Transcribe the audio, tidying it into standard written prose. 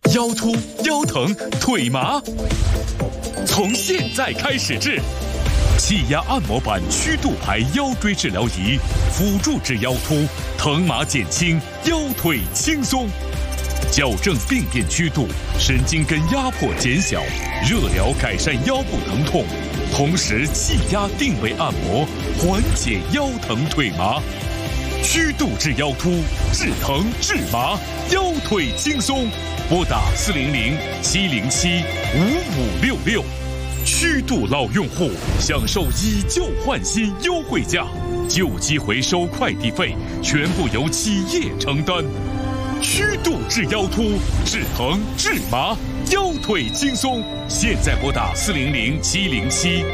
腰突、腰疼、腿麻，从现在开始治。气压按摩板曲度牌腰椎治疗仪，辅助治腰突，疼麻减轻，腰腿轻松。矫正病变曲度，神经根压迫减小，热疗改善腰部疼痛，同时气压定位按摩，缓解腰疼腿麻。曲度治腰突，治疼治麻，腰腿轻松。拨打400-707-5566。曲度老用户享受以旧换新优惠价，旧机回收快递费全部由企业承担。曲度治腰突，治疼治麻，腰腿轻松。现在拨打400-707